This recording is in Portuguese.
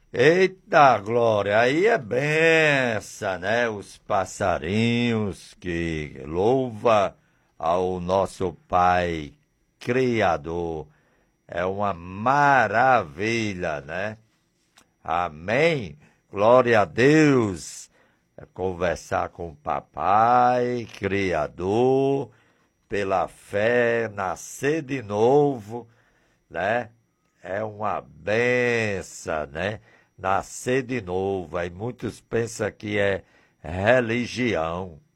Eita, Glória, aí é benção, né? Os passarinhos que louva ao nosso Pai Criador. É uma maravilha, né? Amém. Glória a Deus. É conversar com o Papai Criador, pela fé, nascer de novo, né? É uma benção, né? Nascer de novo. Aí muitos pensam que é religião.